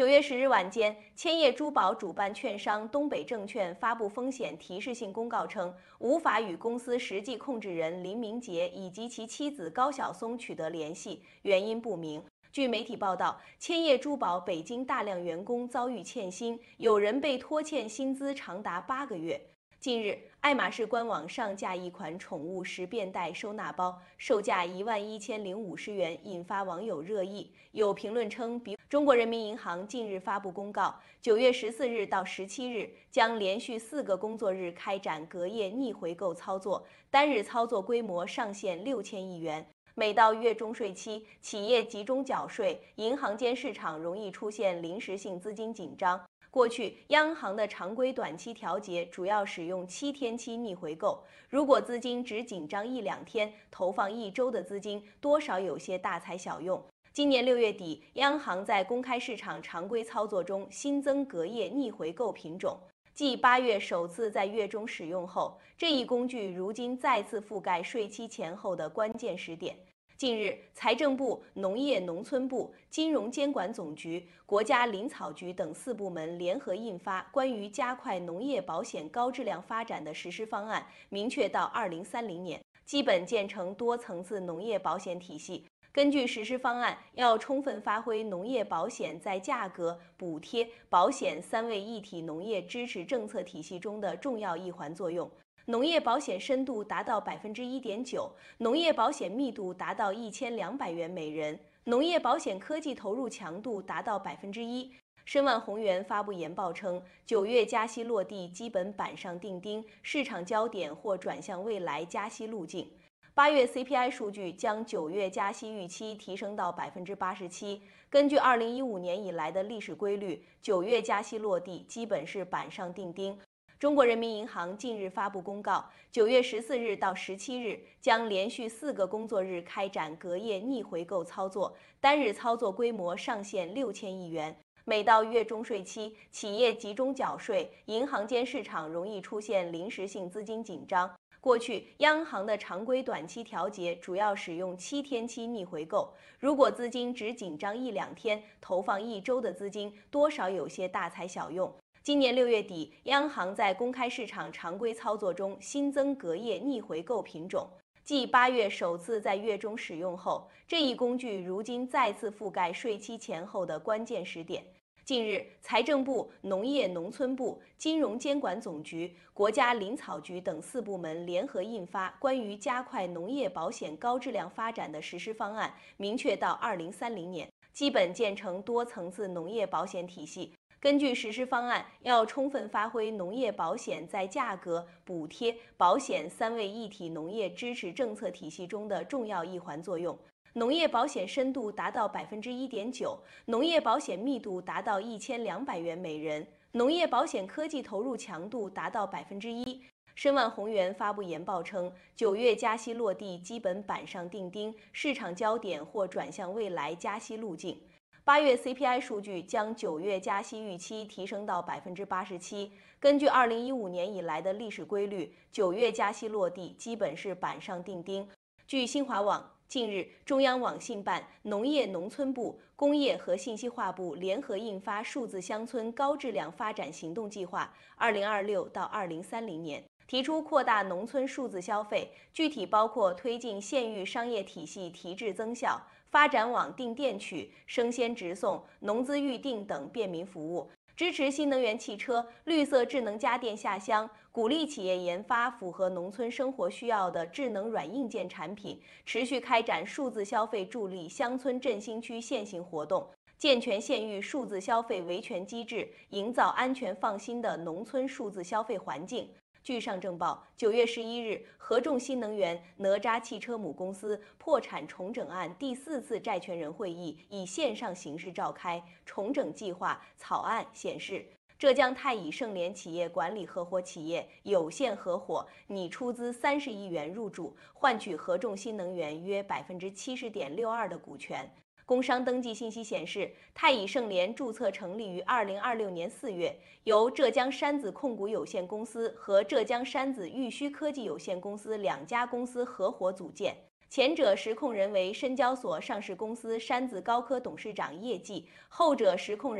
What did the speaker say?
9月10日晚间，千叶珠宝主办券商东北证券发布风险提示性公告称，无法与公司实际控制人林明杰以及其妻子高晓松取得联系，原因不明。据媒体报道，千叶珠宝北京大量员工遭遇欠薪，有人被拖欠薪资长达8个月。近日，爱马仕官网上架一款宠物10便袋收纳包，售价11050元，引发网友热议。有评论称，中国人民银行近日发布公告，9月14日到17日将连续4个工作日开展隔夜逆回购操作，单日操作规模上限6000亿元。每到月中税期，企业集中缴税，银行间市场容易出现临时性资金紧张。过去，央行的常规短期调节主要使用7天期逆回购，如果资金只紧张1-2天，投放1周的资金多少有些大材小用。今年6月底，央行在公开市场常规操作中新增隔夜逆回购品种，继8月首次在月中使用后，这一工具如今再次覆盖税期前后的关键时点。近日，财政部、农业农村部、金融监管总局、国家林草局等4部门联合印发关于加快农业保险高质量发展的实施方案，明确到2030年，基本建成多层次农业保险体系。根据实施方案，要充分发挥农业保险在价格、补贴、保险3位一体农业支持政策体系中的重要一环作用。农业保险深度达到1.9%，农业保险密度达到1200元每人，农业保险科技投入强度达到1%。申万宏源发布研报称，9月加息落地基本板上钉钉，市场焦点或转向未来加息路径。8月 CPI 数据将9月加息预期提升到87%。根据2015年以来的历史规律，9月加息落地基本是板上钉钉。中国人民银行近日发布公告，9月14日到17日将连续4个工作日开展隔夜逆回购操作，单日操作规模上限6000亿元。每到月中税期，企业集中缴税，银行间市场容易出现临时性资金紧张。过去，央行的常规短期调节主要使用7天期逆回购，如果资金只紧张1-2天，投放1周的资金多少有些大材小用。今年6月底，央行在公开市场常规操作中新增隔夜逆回购品种，继8月首次在月中使用后，这一工具如今再次覆盖税期前后的关键时点。近日，财政部、农业农村部、金融监管总局、国家林草局等4部门联合印发关于加快农业保险高质量发展的实施方案，明确到2030年，基本建成多层次农业保险体系。根据实施方案，要充分发挥农业保险在价格、补贴、保险3位一体农业支持政策体系中的重要一环作用。农业保险深度达到1.9%，农业保险密度达到1200元每人，农业保险科技投入强度达到1%。申万宏源发布研报称，9月加息落地基本板上钉钉，市场焦点或转向未来加息路径。8月 CPI 数据将9月加息预期提升到87%。根据2015年以来的历史规律，9月加息落地基本是板上钉钉。据新华网，近日，中央网信办、农业农村部、工业和信息化部联合印发数字乡村高质量发展行动计划（2026到2030年），提出扩大农村数字消费，具体包括推进县域商业体系提质增效，发展网订电取、生鲜直送、农资预订等便民服务，支持新能源汽车、绿色智能家电下乡，鼓励企业研发符合农村生活需要的智能软硬件产品，持续开展数字消费助力乡村振兴区现行活动，健全县域数字消费维权机制，营造安全放心的农村数字消费环境。据上证报，9月11日，合众新能源哪吒汽车母公司破产重整案第4次债权人会议以线上形式召开，重整计划草案显示，浙江太乙盛联企业管理合伙企业有限合伙拟出资30亿元入主，换取合众新能源约70.62%的股权。工商登记信息显示，太乙盛联注册成立于2026年4月，由浙江山子控股有限公司和浙江山子玉虚科技有限公司2家公司合伙组建。前者实控人为深交所上市公司山子高科董事长叶季，后者实控人